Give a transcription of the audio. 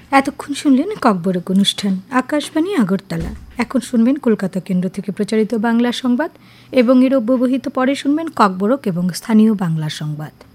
এতক্ষণ শুনলেন ককবরক অনুষ্ঠান আকাশবাণী আগরতলা। এখন শুনবেন কলকাতা কেন্দ্র থেকে প্রচারিত বাংলা সংবাদ এবং এর অব্যবহিত পরে শুনবেন ককবরক এবং স্থানীয় বাংলা সংবাদ।